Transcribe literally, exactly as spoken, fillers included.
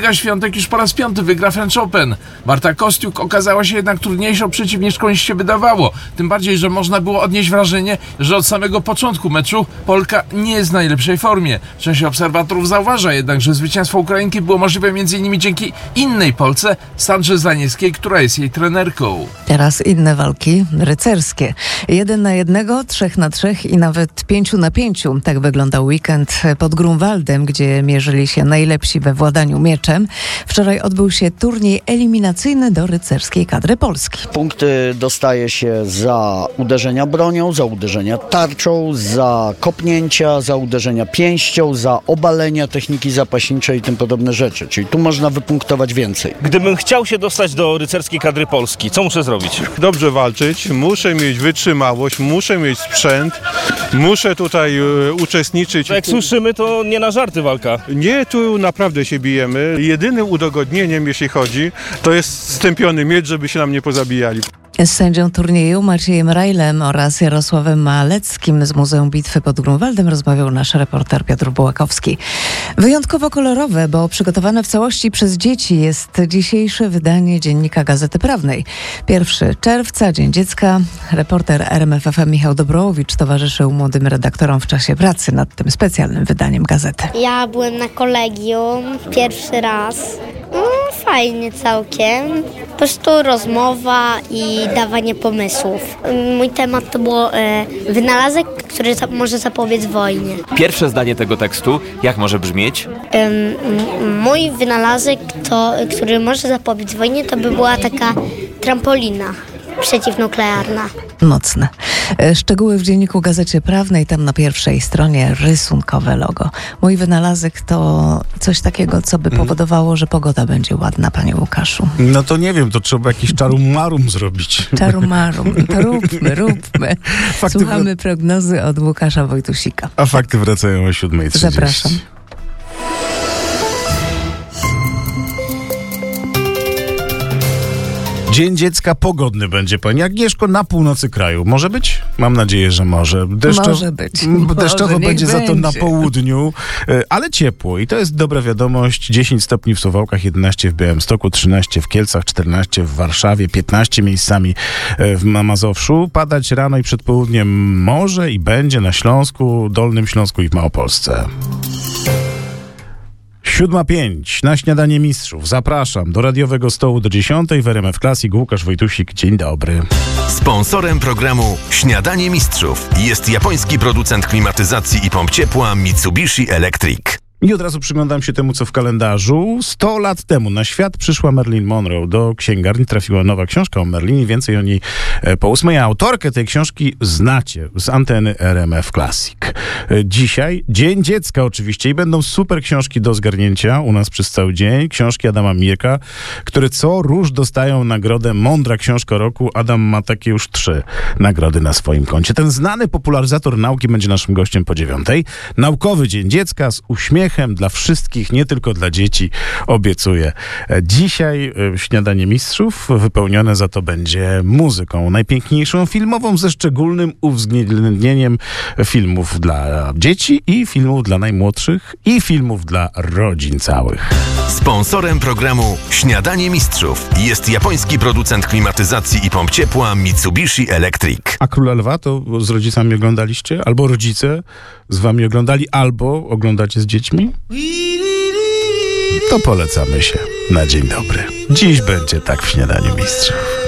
Iga Świątek już po raz piąty wygra French Open. Marta Kostiuk okazała się jednak trudniejszą przeciwniczką niż się wydawało. Tym bardziej, że można było odnieść wrażenie, że od samego początku meczu Polka nie jest w najlepszej formie. Część obserwatorów zauważa jednak, że zwycięstwo Ukrainki było możliwe m.in. dzięki innej Polce, Sandrze Zanieckiej, która jest jej trenerką. Teraz inne walki rycerskie. Jeden na jednego, trzech na trzech i nawet pięciu na pięciu. Tak wyglądał weekend pod Grunwaldem, gdzie mierzyli się najlepsi we władaniu mieczem. Wczoraj odbył się turniej eliminacyjny do rycerskiej kadry Polski. Punkty dostaje się za uderzenia bronią, za uderzenia tarczą, za kopnięcia, za uderzenia pięścią, za obalenia techniki zapaśniczej i tym podobne rzeczy. Czyli tu można wypunktować więcej. Gdybym chciał się dostać do rycerskiej kadry Polski, co muszę zrobić? Dobrze walczyć, muszę mieć wytrzymałość, muszę mieć sprzęt, muszę tutaj e, uczestniczyć. Jak słyszymy, to nie na żarty walka. Nie, tu naprawdę się bijemy. Jedynym udogodnieniem, jeśli chodzi, to jest stępiony miecz, żeby się nam nie pozabijali. Z sędzią turnieju Maciejem Rajlem oraz Jarosławem Maleckim z Muzeum Bitwy pod Grunwaldem rozmawiał nasz reporter Piotr Bułakowski. Wyjątkowo kolorowe, bo przygotowane w całości przez dzieci jest dzisiejsze wydanie Dziennika Gazety Prawnej. pierwszego czerwca, Dzień Dziecka. Reporter R M F F M Michał Dobrołowicz towarzyszył młodym redaktorom w czasie pracy nad tym specjalnym wydaniem gazety. Ja byłem na kolegium pierwszy raz. No, fajnie całkiem. Po prostu rozmowa i dawanie pomysłów. Mój temat to było e, wynalazek, który za, może zapobiec wojnie. Pierwsze zdanie tego tekstu, jak może brzmieć? E, m, mój wynalazek, to, który może zapobiec wojnie, to by była taka trampolina przeciwnuklearna. Mocne. Szczegóły w Dzienniku Gazecie Prawnej, tam na pierwszej stronie rysunkowe logo. Mój wynalazek to coś takiego, co by powodowało, że pogoda będzie ładna, panie Łukaszu. No to nie wiem, to trzeba jakiś czarumarum zrobić. Czarumarum. To róbmy, róbmy. Fakty Słuchamy prognozy od Łukasza Wojtusika. A fakty wracają o siódmej trzydzieści. Zapraszam. Dzień Dziecka pogodny będzie, pani Agnieszko, na północy kraju. Może być? Mam nadzieję, że może. Deszczo... Może być. Deszczowo Może, będzie za to będzie. na południu, ale ciepło. I to jest dobra wiadomość. dziesięć stopni w Suwałkach, jedenaście w Białymstoku, trzynaście w Kielcach, czternaście w Warszawie, piętnaście miejscami w Mazowszu. Padać rano i przed południem może i będzie na Śląsku, Dolnym Śląsku i w Małopolsce. Siódma pięć na Śniadanie Mistrzów. Zapraszam do radiowego stołu do dziesiątej w R M F Classic. Łukasz Wojtusik, dzień dobry. Sponsorem programu Śniadanie Mistrzów jest japoński producent klimatyzacji i pomp ciepła Mitsubishi Electric. I od razu przyglądam się temu, co w kalendarzu. Sto lat temu na świat przyszła Marilyn Monroe. Do księgarni trafiła nowa książka o Marilyn. Więcej o niej po ósmej. Autorkę tej książki znacie z anteny R M F Classic. Dzisiaj Dzień Dziecka oczywiście i będą super książki do zgarnięcia u nas przez cały dzień. Książki Adama Mirka, które co róż dostają nagrodę Mądra Książka Roku. Adam ma takie już trzy nagrody na swoim koncie. Ten znany popularyzator nauki będzie naszym gościem po dziewiątej. Naukowy Dzień Dziecka z uśmiechem dla wszystkich, nie tylko dla dzieci, obiecuję. Dzisiaj Śniadanie Mistrzów wypełnione za to będzie muzyką. Najpiękniejszą filmową ze szczególnym uwzględnieniem filmów dla dzieci i filmów dla najmłodszych i filmów dla rodzin całych. Sponsorem programu Śniadanie Mistrzów jest japoński producent klimatyzacji i pomp ciepła Mitsubishi Electric. A Króla Lwa to z rodzicami oglądaliście? Albo rodzice z wami oglądali, albo oglądacie z dziećmi? To polecamy się na dzień dobry. Dziś będzie tak w Śniadaniu Mistrzów.